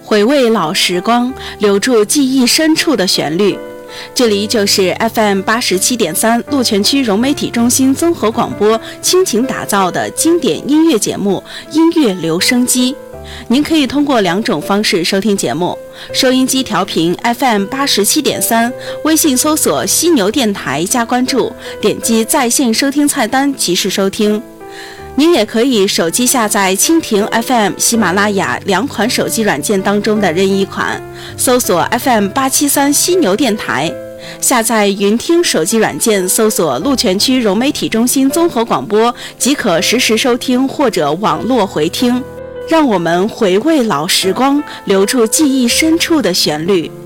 回味老时光，留住记忆深处的旋律。这里就是 FM87.3 鹿泉区融媒体中心综合广播倾情打造的经典音乐节目音乐留声机。您可以通过2种方式收听节目：收音机调频 FM87.3， 微信搜索犀牛电台加关注，点击在线收听菜单及时收听。您也可以手机下载蜻蜓 FM、喜马拉雅2款手机软件当中的任意一款，搜索 FM873 犀牛电台，下载云听手机软件，搜索鹿泉区融媒体中心综合广播，即可实时收听或者网络回听。让我们回味老时光，留住记忆深处的旋律。